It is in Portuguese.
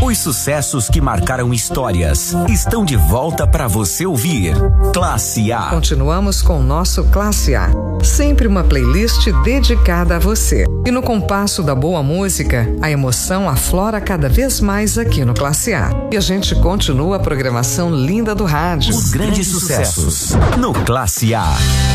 Os sucessos que marcaram histórias estão de volta para você ouvir. Classe A. Continuamos com o nosso Classe A. Sempre uma playlist dedicada a você. E no compasso da boa música, a emoção aflora cada vez mais aqui no Classe A. E a gente continua a programação linda do rádio. Os grandes sucessos no Classe A.